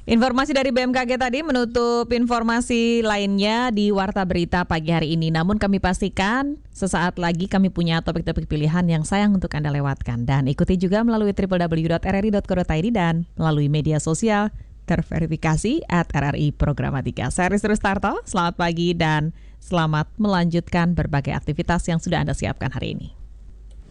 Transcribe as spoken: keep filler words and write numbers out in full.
Informasi dari B M K G tadi menutup informasi lainnya di Warta Berita pagi hari ini. Namun kami pastikan sesaat lagi kami punya topik-topik pilihan yang sayang untuk Anda lewatkan. Dan ikuti juga melalui double-u double-u double-u dot r r i dot co dot i d dan melalui media sosial terverifikasi at R R I Programatika. Saya Riz Rustarto, selamat pagi dan selamat melanjutkan berbagai aktivitas yang sudah Anda siapkan hari ini.